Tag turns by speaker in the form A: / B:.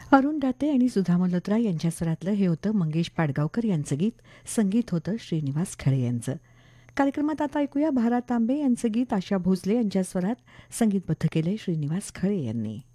A: अरुण दाते आणि सुधा मल्होत्रा यांच्या स्वरातलं हे होतं मंगेश पाडगावकर यांचं गीत. संगीत होतं श्रीनिवास खळे यांचं. कार्यक्रमात आता ऐकूया भारत तांबे यांचं गीत आशा भोसले यांच्या स्वरात संगीतबद्ध केले श्रीनिवास खळे यांनी.